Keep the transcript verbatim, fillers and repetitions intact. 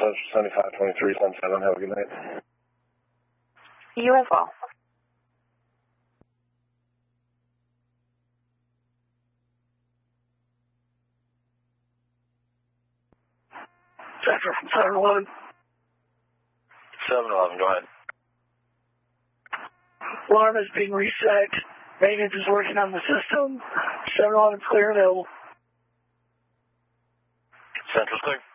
seventy-five twenty-three, Sun seven. Have a good night. You as well. Central from seven eleven. seven eleven, go ahead. Alarm is being reset. Maintenance is working on the system. seven eleven clear and available. Central's clear.